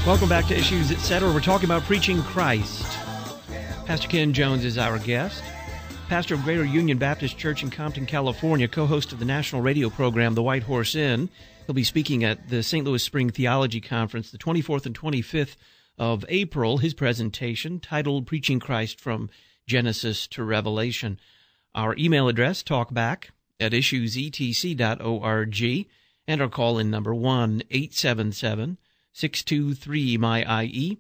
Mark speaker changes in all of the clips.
Speaker 1: Welcome back to Issues Etc. We're talking about preaching Christ. Pastor Ken Jones is our guest. Pastor of Greater Union Baptist Church in Compton, California, co-host of the national radio program, The White Horse Inn. He'll be speaking at the St. Louis Spring Theology Conference, the 24th and 25th of April. His presentation, titled Preaching Christ from Genesis to Revelation. Our email address, talkback@issuesetc.org, and our call-in number 1-877-623-MY-IE,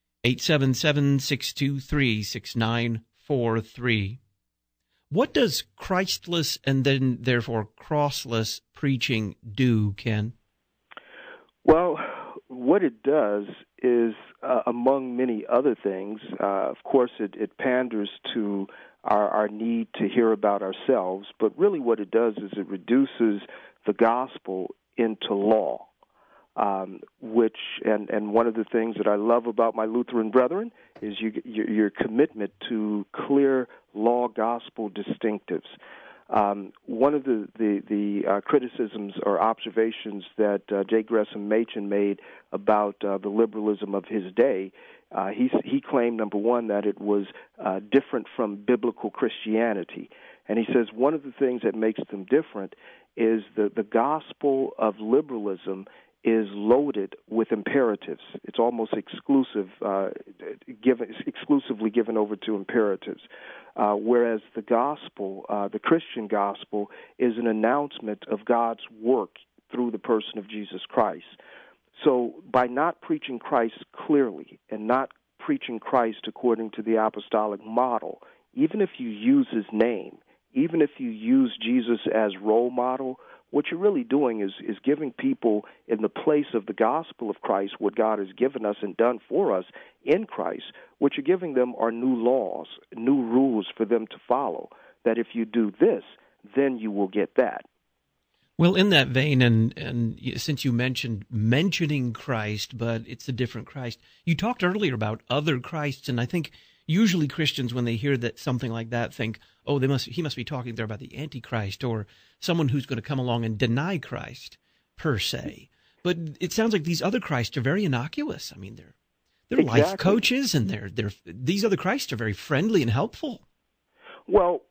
Speaker 1: 877-623-6943. What does Christless and then therefore crossless preaching do, Ken?
Speaker 2: Well, what it does is, among many other things, of course, it panders to our need to hear about ourselves, but really what it does is it reduces the gospel into law. Which one of the things that I love about my Lutheran brethren is your commitment to clear law gospel distinctives. One of the criticisms or observations that J. Gresham Machen made about the liberalism of his day, he claimed, number one, that it was different from biblical Christianity. And he says one of the things that makes them different is the gospel of liberalism is loaded with imperatives. It's almost exclusively given over to imperatives, whereas the gospel, the Christian gospel, is an announcement of God's work through the person of Jesus Christ. So by not preaching Christ clearly and not preaching Christ according to the apostolic model, even if you use his name, even if you use Jesus as role model, what you're really doing is giving people in the place of the gospel of Christ what God has given us and done for us in Christ. What you're giving them are new laws, new rules for them to follow, that if you do this, then you will get that.
Speaker 1: Well, in that vein, and since you mentioning Christ, but it's a different Christ, you talked earlier about other Christs, and I think usually Christians, when they hear that something like that, think, oh, he must be talking there about the Antichrist or someone who's going to come along and deny Christ, per se. But it sounds like these other Christs are very innocuous. I mean, they're
Speaker 2: exactly.
Speaker 1: life coaches, and these other Christs are very friendly and helpful.
Speaker 2: Well,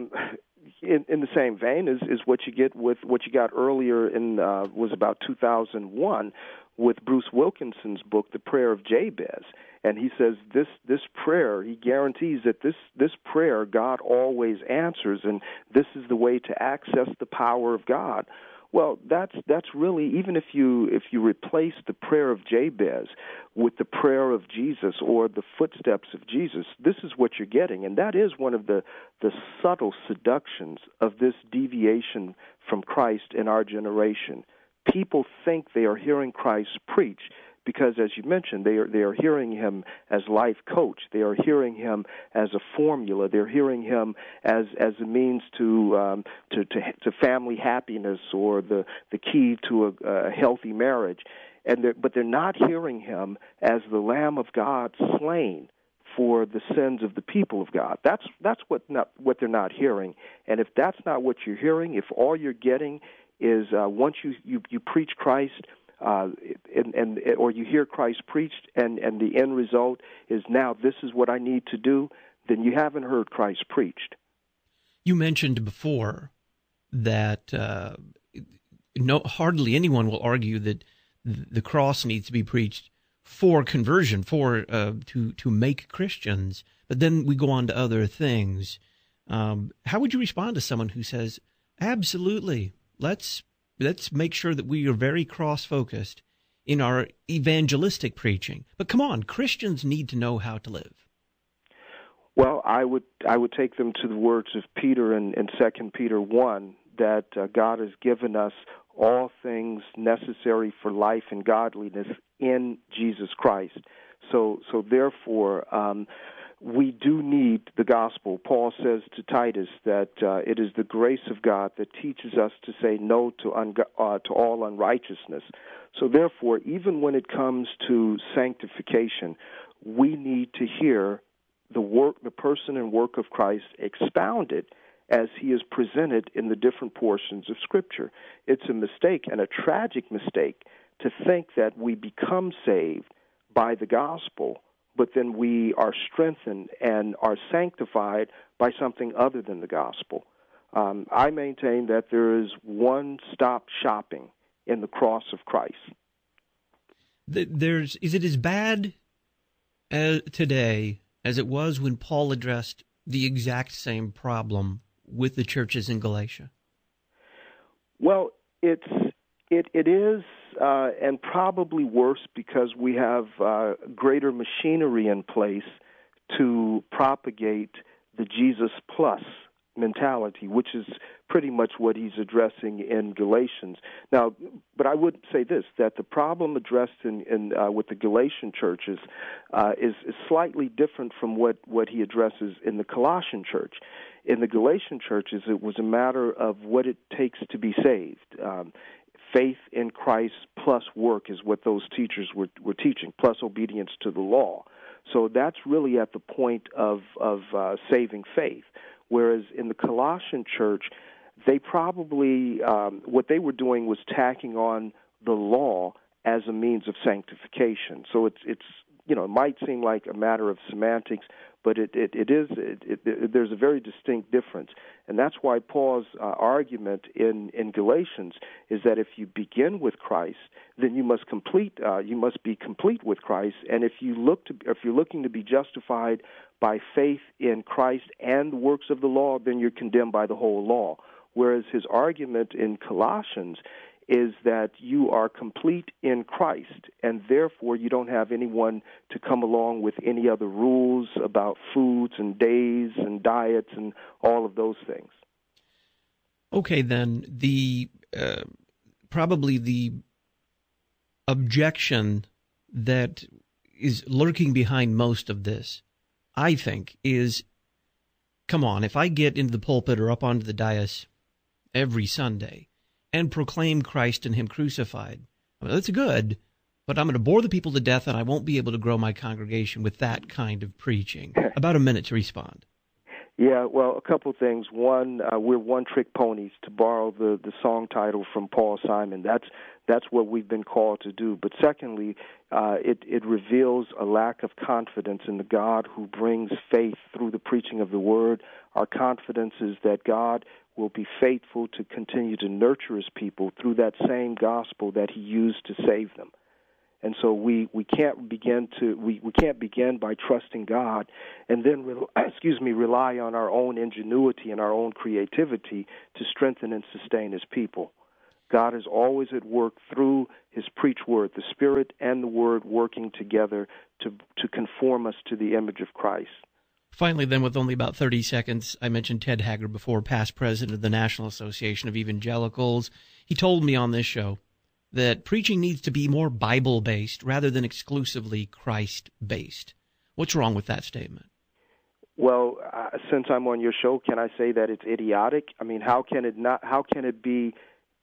Speaker 2: in the same vein is what you get with what you got earlier in was about 2001 with Bruce Wilkinson's book, The Prayer of Jabez. And he says this prayer, he guarantees that this prayer God always answers, and this is the way to access the power of God. Well, that's really, even if you replace the prayer of Jabez with the prayer of Jesus or the footsteps of Jesus, this is what you're getting. And that is one of the subtle seductions of this deviation from Christ in our generation. People think they are hearing Christ preach because, as you mentioned, they are hearing him as life coach. They are hearing him as a formula. They're hearing him as a means to family happiness or the key to a healthy marriage. But they're not hearing him as the Lamb of God slain for the sins of the people of God. That's what they're not hearing. And if that's not what you're hearing, if all you're getting is once you preach Christ, or you hear Christ preached, and the end result is now this is what I need to do, then you haven't heard Christ preached.
Speaker 1: You mentioned before that hardly anyone will argue that the cross needs to be preached for conversion, to make Christians. But then we go on to other things. How would you respond to someone who says, absolutely, let's make sure that we are very cross-focused in our evangelistic preaching. But come on, Christians need to know how to live.
Speaker 2: Well, I would take them to the words of Peter in 2 Peter 1, that God has given us all things necessary for life and godliness in Jesus Christ. So therefore, we do need the gospel. Paul says to Titus that it is the grace of God that teaches us to say no to all unrighteousness. So therefore, even when it comes to sanctification, we need to hear the person and work of Christ expounded as he is presented in the different portions of Scripture. It's a mistake, and a tragic mistake, to think that we become saved by the gospel, but then we are strengthened and are sanctified by something other than the gospel. I maintain that there is one-stop shopping in the cross of Christ.
Speaker 1: Is it as bad today as it was when Paul addressed the exact same problem with the churches in Galatia?
Speaker 2: Well, it is, and probably worse because we have greater machinery in place to propagate the Jesus plus mentality, which is pretty much what he's addressing in Galatians. Now, but I would say this, that the problem addressed with the Galatian churches is slightly different from what he addresses in the Colossian church. In the Galatian churches, it was a matter of what it takes to be saved. Faith in Christ plus work is what those teachers were teaching, plus obedience to the law. So that's really at the point of saving faith. Whereas in the Colossian church, they probably, what they were doing was tacking on the law as a means of sanctification. So it's it might seem like a matter of semantics, but there's a very distinct difference. And that's why Paul's argument in Galatians is that if you begin with Christ, then you must be complete with Christ. And if you're looking to be justified by faith in Christ and the works of the law, then you're condemned by the whole law. Whereas his argument in Colossians is that you are complete in Christ, and therefore you don't have anyone to come along with any other rules about foods and days and diets and all of those things.
Speaker 1: Okay, then probably the objection that is lurking behind most of this, I think, is, come on, if I get into the pulpit or up onto the dais every Sunday and proclaim Christ and Him crucified, that's good, but I'm going to bore the people to death and I won't be able to grow my congregation with that kind of preaching. About a minute to respond.
Speaker 2: Yeah, well, a couple of things. One, we're one-trick ponies, to borrow the song title from Paul Simon. That's what we've been called to do. But secondly, it reveals a lack of confidence in the God who brings faith through the preaching of the Word. Our confidence is that God will be faithful to continue to nurture His people through that same gospel that He used to save them. And so we can't begin by trusting God and then rely on our own ingenuity and our own creativity to strengthen and sustain His people. God is always at work through His preached word, the Spirit and the Word working together to conform us to the image of Christ.
Speaker 1: Finally, then, with only about 30 seconds, I mentioned Ted Haggard before, past president of the National Association of Evangelicals. He told me on this show that preaching needs to be more Bible-based rather than exclusively Christ-based. What's wrong with that statement?
Speaker 2: Well, since I'm on your show, can I say that it's idiotic? I mean, how can it be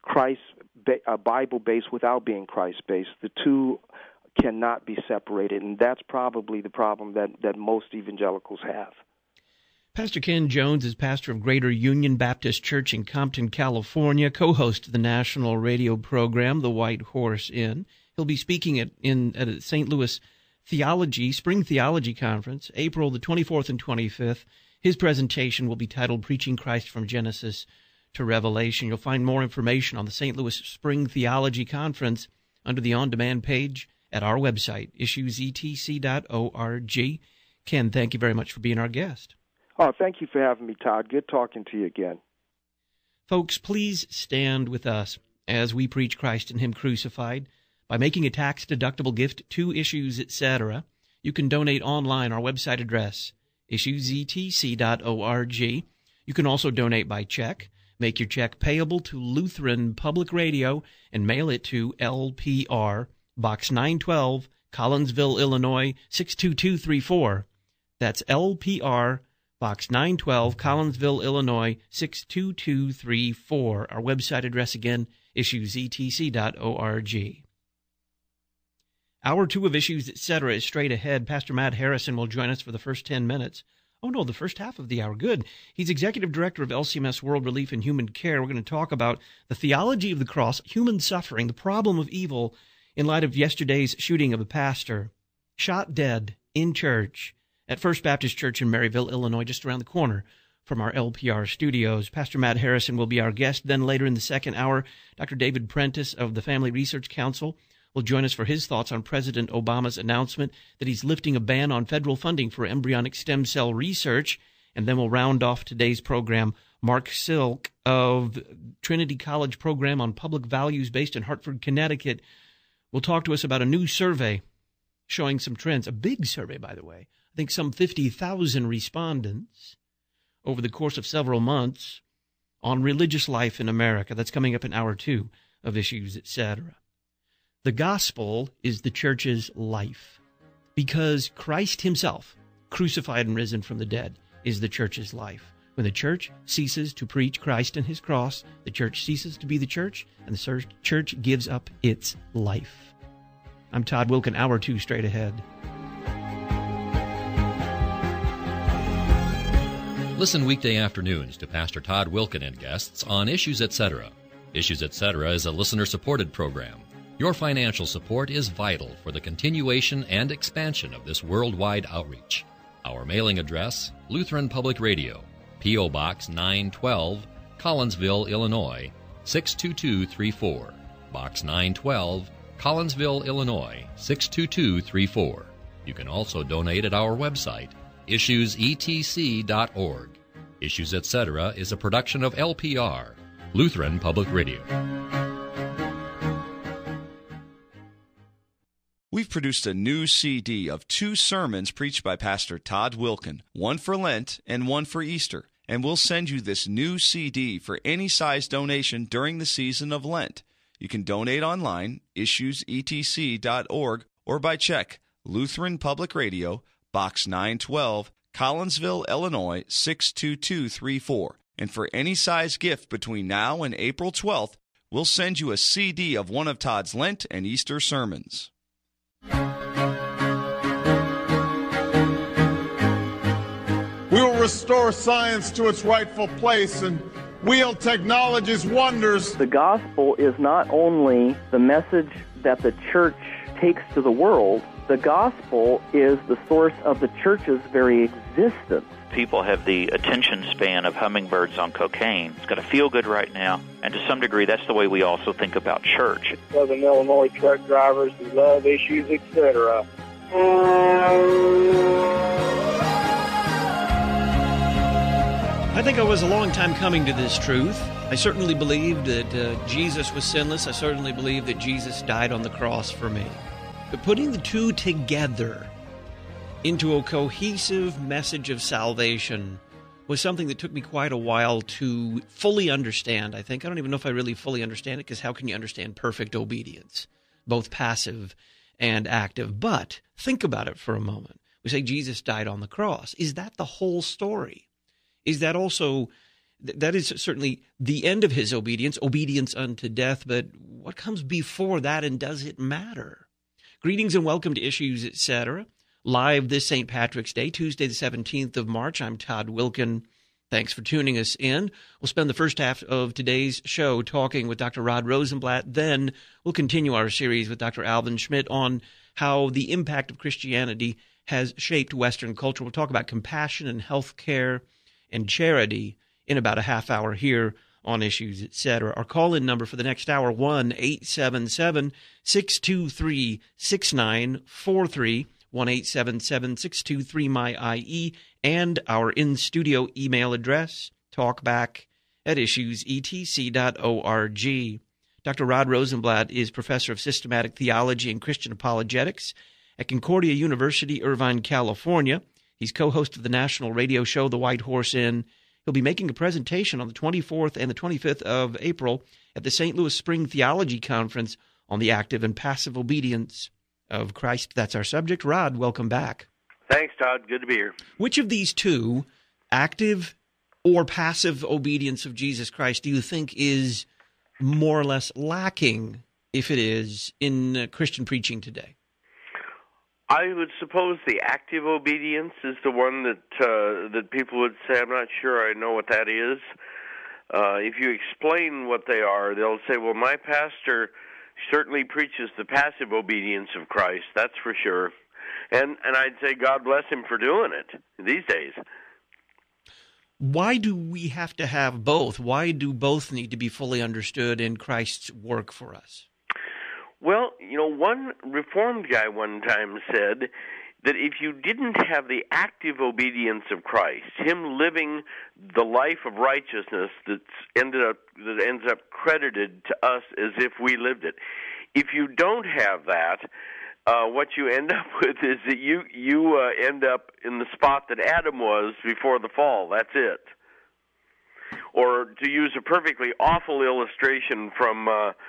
Speaker 2: Bible-based without being Christ-based? The two cannot be separated, and that's probably the problem that most evangelicals have.
Speaker 1: Pastor Ken Jones is pastor of Greater Union Baptist Church in Compton, California, co-host of the national radio program, The White Horse Inn. He'll be speaking at a St. Louis Spring Theology Conference, April the 24th and 25th. His presentation will be titled Preaching Christ from Genesis to Revelation. You'll find more information on the St. Louis Spring Theology Conference under the on-demand page at our website, issuesetc.org. Ken, thank you very much for being our guest.
Speaker 2: Oh, thank you for having me, Todd. Good talking to you again.
Speaker 1: Folks, please stand with us as we preach Christ and Him crucified by making a tax-deductible gift to Issues, etc. You can donate online, our website address, issuesetc.org. You can also donate by check. Make your check payable to Lutheran Public Radio and mail it to LPR, Box 912, Collinsville, Illinois, 62234. That's LPR, Box 912, Collinsville, Illinois, 62234. Our website address again, issuesetc.org. Hour 2 of Issues, etc. is straight ahead. Pastor Matt Harrison will join us for the first 10 minutes. Oh, no, the first half of the hour. Good. He's executive director of LCMS World Relief and Human Care. We're going to talk about the theology of the cross, human suffering, the problem of evil in light of yesterday's shooting of a pastor. shot dead in church at First Baptist Church in Maryville, Illinois, just around the corner from our LPR studios. Pastor Matt Harrison will be our guest. Then later in the second hour, Dr. David Prentice of the Family Research Council will join us for his thoughts on President Obama's announcement that he's lifting a ban on federal funding for embryonic stem cell research. And then we'll round off today's program. Mark Silk of Trinity College Program on Public Values based in Hartford, Connecticut, will talk to us about a new survey showing some trends. A big survey, by the way. I think some 50,000 respondents over the course of several months on religious life in America. That's coming up in hour 2 of Issues, Etc. The gospel is the church's life because Christ himself, crucified and risen from the dead, is the church's life. When the church ceases to preach Christ and his cross, the church ceases to be the church, and the church gives up its life. I'm Todd Wilken, hour 2 straight ahead.
Speaker 3: Listen weekday afternoons to Pastor Todd Wilken and guests on Issues Etc. Issues Etc. is a listener-supported program. Your financial support is vital for the continuation and expansion of this worldwide outreach. Our mailing address, Lutheran Public Radio, P.O. Box 912, Collinsville, Illinois, 62234. Box 912, Collinsville, Illinois, 62234. You can also donate at our website, issuesetc.org. Issues Etc. is a production of LPR, Lutheran Public Radio.
Speaker 4: We've produced a new CD of 2 sermons preached by Pastor Todd Wilken, one for Lent and one for Easter. And we'll send you this new CD for any size donation during the season of Lent. You can donate online, issuesetc.org, or by check, Lutheran Public Radio, Box 912, Collinsville, Illinois, 62234. And for any size gift between now and April 12th, we'll send you a CD of one of Todd's Lent and Easter sermons.
Speaker 5: We will restore science to its rightful place and wield technology's wonders.
Speaker 6: The gospel is not only the message that the church takes to the world, the gospel is the source of the church's very existence.
Speaker 7: People have the attention span of hummingbirds on cocaine. It's got to feel good right now. And to some degree, that's the way we also think about church.
Speaker 8: Southern Illinois truck drivers who love Issues, etc.
Speaker 1: I think I was a long time coming to this truth. I certainly believed that Jesus was sinless. I certainly believed that Jesus died on the cross for me. But putting the two together into a cohesive message of salvation was something that took me quite a while to fully understand, I think. I don't even know if I really fully understand it, because how can you understand perfect obedience, both passive and active? But think about it for a moment. We say Jesus died on the cross. Is that the whole story? Is that also, that is certainly the end of his obedience unto death, but what comes before that, and does it matter? Greetings and welcome to Issues, Etc. Live this St. Patrick's Day, Tuesday the 17th of March. I'm Todd Wilken. Thanks for tuning us in. We'll spend the first half of today's show talking with Dr. Rod Rosenblatt. Then we'll continue our series with Dr. Alvin Schmidt on how the impact of Christianity has shaped Western culture. We'll talk about compassion and health care and charity in about a half hour here on Issues, Etc. Our call-in number for the next hour, 1-877-623-6943, 1-877-623-MY-IE, and our in-studio email address, talkback@issuesetc.org. Dr. Rod Rosenblatt is professor of systematic theology and Christian apologetics at Concordia University, Irvine, California. He's co-host of the national radio show, The White Horse Inn. He'll be making a presentation on the 24th and the 25th of April at the St. Louis Spring Theology Conference on the active and passive obedience of Christ. That's our subject. Rod, welcome back.
Speaker 9: Thanks, Todd. Good to be here.
Speaker 1: Which of these two, active or passive obedience of Jesus Christ, do you think is more or less lacking, if it is, in Christian preaching today?
Speaker 9: I would suppose the active obedience is the one that people would say, I'm not sure I know what that is. If you explain what they are, they'll say, well, my pastor certainly preaches the passive obedience of Christ, that's for sure. And I'd say God bless him for doing it these days.
Speaker 1: Why do we have to have both? Why do both need to be fully understood in Christ's work for us?
Speaker 9: Well, one Reformed guy one time said that if you didn't have the active obedience of Christ, him living the life of righteousness that ends up credited to us as if we lived it, if you don't have that, what you end up with is that you end up in the spot that Adam was before the fall. That's it. Or to use a perfectly awful illustration from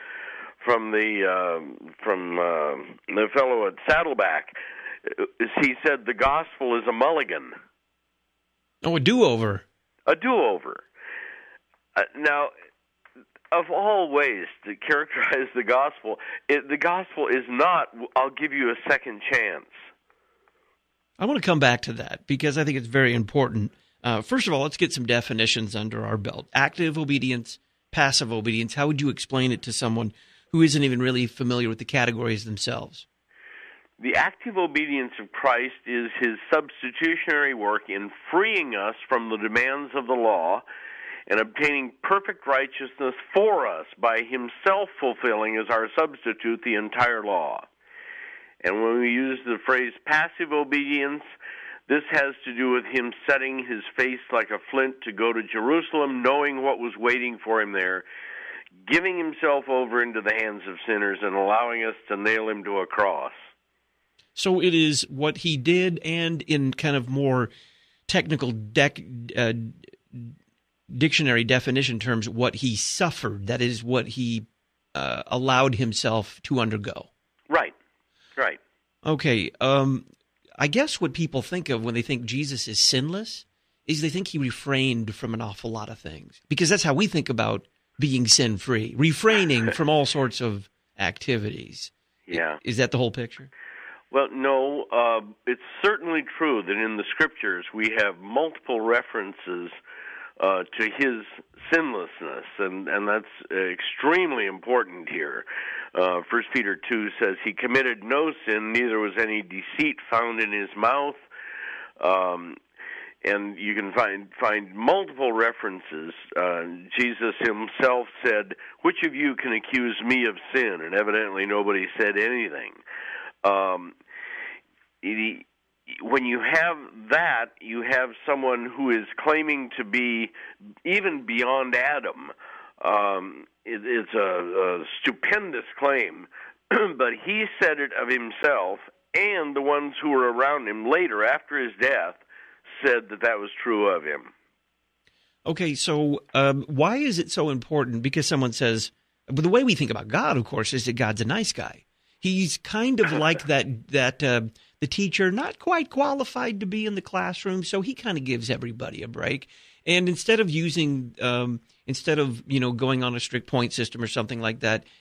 Speaker 9: the fellow at Saddleback, he said the gospel is a mulligan.
Speaker 1: Oh, a do-over.
Speaker 9: A do-over. Now, of all ways to characterize the gospel is not, I'll give you a second chance.
Speaker 1: I want to come back to that because I think it's very important. First of all, let's get some definitions under our belt. Active obedience, passive obedience. How would you explain it to someone who isn't even really familiar with the categories themselves?
Speaker 9: The active obedience of Christ is his substitutionary work in freeing us from the demands of the law and obtaining perfect righteousness for us by himself fulfilling as our substitute the entire law. And when we use the phrase passive obedience, this has to do with him setting his face like a flint to go to Jerusalem, knowing what was waiting for him there, giving himself over into the hands of sinners and allowing us to nail him to a cross.
Speaker 1: So it is what he did, and in kind of more technical dictionary definition terms, what he suffered. That is what he allowed himself to undergo.
Speaker 9: Right.
Speaker 1: Okay. I guess what people think of when they think Jesus is sinless is they think he refrained from an awful lot of things. Because that's how we think about being sin-free, refraining from all sorts of activities.
Speaker 9: Yeah.
Speaker 1: Is that the whole picture?
Speaker 9: Well, no. It's certainly true that in the Scriptures we have multiple references to his sinlessness, and that's extremely important here. 1 Peter 2 says, he committed no sin, neither was any deceit found in his mouth. And you can find multiple references. Jesus himself said, which of you can accuse me of sin? And evidently nobody said anything. When you have that, you have someone who is claiming to be even beyond Adam. It's a stupendous claim, but he said it of himself, and the ones who were around him later, after his death, said that was true of him.
Speaker 1: Okay, so why is it so important? Because someone says, but the way we think about God, of course, is that God's a nice guy. He's kind of like that the teacher, not quite qualified to be in the classroom, so he kind of gives everybody a break. And instead of going on a strict point system or something like that,